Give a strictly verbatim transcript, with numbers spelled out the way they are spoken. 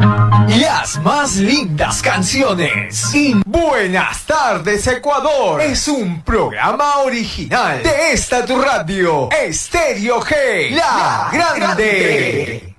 Las más lindas canciones. Y Buenas tardes, Ecuador. Es un programa original de esta tu radio, Estéreo G, la grande.